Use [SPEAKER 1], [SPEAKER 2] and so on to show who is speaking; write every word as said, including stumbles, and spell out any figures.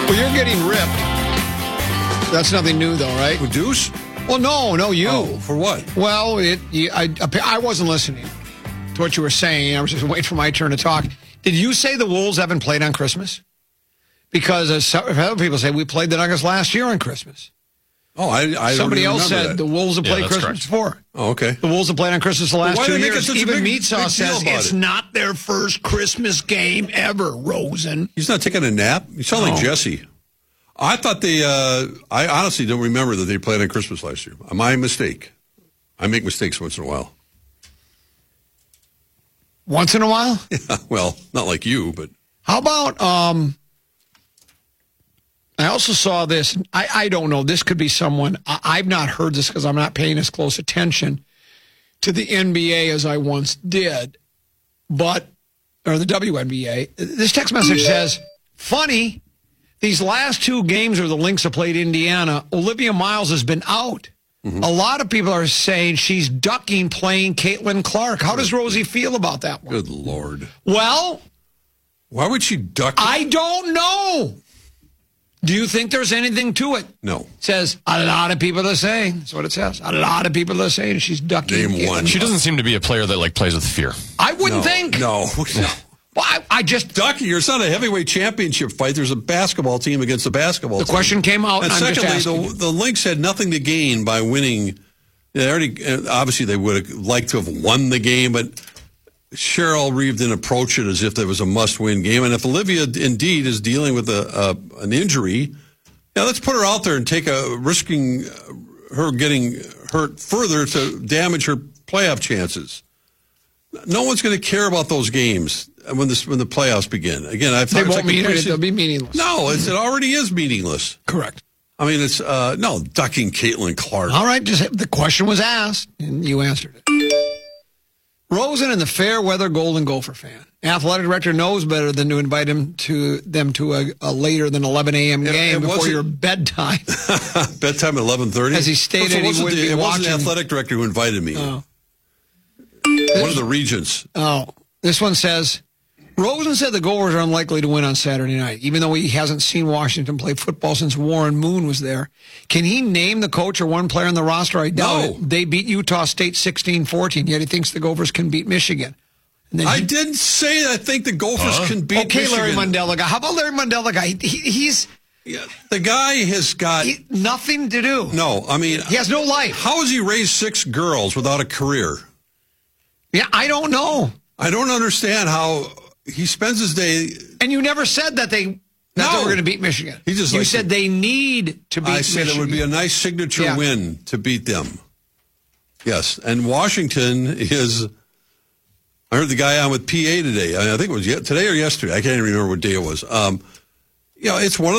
[SPEAKER 1] Well, you're getting ripped. That's nothing new, though, right?
[SPEAKER 2] With Deuce?
[SPEAKER 1] Well, no, no, you.
[SPEAKER 2] Oh, for what?
[SPEAKER 1] Well, it. You, I, I wasn't listening to what you were saying. I was just waiting for my turn to talk. Did you say the Wolves haven't played on Christmas? Because as some, other people say, we played the Nuggets last year on Christmas.
[SPEAKER 2] Oh, I, I
[SPEAKER 1] Somebody
[SPEAKER 2] don't
[SPEAKER 1] else said
[SPEAKER 2] that.
[SPEAKER 1] the Wolves have
[SPEAKER 3] Yeah,
[SPEAKER 1] played
[SPEAKER 3] that's
[SPEAKER 1] Christmas
[SPEAKER 3] correct.
[SPEAKER 1] before.
[SPEAKER 2] Oh, okay.
[SPEAKER 1] The Wolves have played on Christmas the last
[SPEAKER 2] Well, why
[SPEAKER 1] two
[SPEAKER 2] do they make it
[SPEAKER 1] years.
[SPEAKER 2] such a
[SPEAKER 1] Even
[SPEAKER 2] big-
[SPEAKER 1] Meat Sauce
[SPEAKER 2] big deal
[SPEAKER 1] says
[SPEAKER 2] about
[SPEAKER 1] it's
[SPEAKER 2] it?
[SPEAKER 1] not their first Christmas game ever, Rosen.
[SPEAKER 2] He's not taking a nap? You sound like
[SPEAKER 1] No.
[SPEAKER 2] Jesse. I thought they, uh, I honestly don't remember that they played on Christmas last year. My mistake. I make mistakes once in a while.
[SPEAKER 1] Once in a while?
[SPEAKER 2] Yeah, well, not like you, but.
[SPEAKER 1] How about, um, I also saw this. I, I don't know. This could be someone. I, I've not heard this because I'm not paying as close attention to the N B A as I once did, but, or the W N B A. This text message says, funny, these last two games where the Lynx have played Indiana, Olivia Miles has been out. Mm-hmm. A lot of people are saying she's ducking playing Caitlin Clark. How does Rosie feel about that one?
[SPEAKER 2] Good Lord.
[SPEAKER 1] Well,
[SPEAKER 2] why would she duck?
[SPEAKER 1] I don't know. Do you think there's anything to it?
[SPEAKER 2] No.
[SPEAKER 1] It says a lot of people are saying. That's what it says. A lot of people are saying she's ducking.
[SPEAKER 2] Name one.
[SPEAKER 3] She doesn't seem to be a player that like plays with fear.
[SPEAKER 1] I wouldn't
[SPEAKER 2] No,
[SPEAKER 1] think.
[SPEAKER 2] No. no.
[SPEAKER 1] Well, I, I just.
[SPEAKER 2] Ducky, you're not a heavyweight championship fight. There's a basketball team against a basketball
[SPEAKER 1] The
[SPEAKER 2] team.
[SPEAKER 1] question came out,
[SPEAKER 2] And
[SPEAKER 1] and I'm just
[SPEAKER 2] secondly,
[SPEAKER 1] asking.
[SPEAKER 2] the, the Lynx had nothing to gain by winning. They already, uh, obviously, they would have liked to have won the game, but Cheryl Reeve didn't approach it as if there was a must-win game. And if Olivia indeed is dealing with a, a an injury, yeah, let's put her out there and take a risking her getting hurt further to damage her playoff chances. No one's going to care about those games when this when the playoffs begin. Again, I thought
[SPEAKER 1] They
[SPEAKER 2] it was
[SPEAKER 1] won't
[SPEAKER 2] like a
[SPEAKER 1] mean it.
[SPEAKER 2] preseason-
[SPEAKER 1] They'll be meaningless.
[SPEAKER 2] No, it's, it already is meaningless.
[SPEAKER 1] Correct.
[SPEAKER 2] I mean, it's uh, no ducking Caitlin Clark.
[SPEAKER 1] All right, just the question was asked, and you answered it. Rosen and the fair weather Golden Gopher fan. Athletic director knows better than to invite him to them to a, a later than eleven a.m.
[SPEAKER 2] It-
[SPEAKER 1] game
[SPEAKER 2] it
[SPEAKER 1] before
[SPEAKER 2] wasn't-
[SPEAKER 1] your bedtime.
[SPEAKER 2] Bedtime at eleven thirty.
[SPEAKER 1] As he stated,
[SPEAKER 2] So it
[SPEAKER 1] he
[SPEAKER 2] wasn't
[SPEAKER 1] wouldn't
[SPEAKER 2] the,
[SPEAKER 1] be
[SPEAKER 2] it wasn't the
[SPEAKER 1] watching.
[SPEAKER 2] athletic director who invited me.
[SPEAKER 1] Oh.
[SPEAKER 2] One of the regents.
[SPEAKER 1] Oh, this one says, Rosen said the Gophers are unlikely to win on Saturday night, even though he hasn't seen Washington play football since Warren Moon was there. Can he name the coach or one player on the roster? I doubt
[SPEAKER 2] No.
[SPEAKER 1] it. They beat Utah State sixteen fourteen, yet he thinks the Gophers can beat Michigan. And then
[SPEAKER 2] I
[SPEAKER 1] he-
[SPEAKER 2] didn't say I think the Gophers
[SPEAKER 3] Huh?
[SPEAKER 2] can beat
[SPEAKER 1] Okay, Larry
[SPEAKER 2] Michigan.
[SPEAKER 1] Mandela guy. How about Larry Mandela guy? He, he, he's
[SPEAKER 2] Yeah, the guy has got
[SPEAKER 1] he, nothing to do.
[SPEAKER 2] no. I mean,
[SPEAKER 1] He has no life.
[SPEAKER 2] how has he raised six girls without a career?
[SPEAKER 1] Yeah, I don't know.
[SPEAKER 2] I don't understand how he spends his day.
[SPEAKER 1] And you never said that they that
[SPEAKER 2] No.
[SPEAKER 1] they were going to beat Michigan.
[SPEAKER 2] He just
[SPEAKER 1] you
[SPEAKER 2] likes
[SPEAKER 1] said
[SPEAKER 2] to-
[SPEAKER 1] they need to beat
[SPEAKER 2] I said
[SPEAKER 1] Michigan.
[SPEAKER 2] it would be a nice signature
[SPEAKER 1] Yeah.
[SPEAKER 2] win to beat them. Yes, and Washington is. I heard the guy on with P A today. I think it was ye- today or yesterday. I can't even remember what day it was. Um, you know, it's one of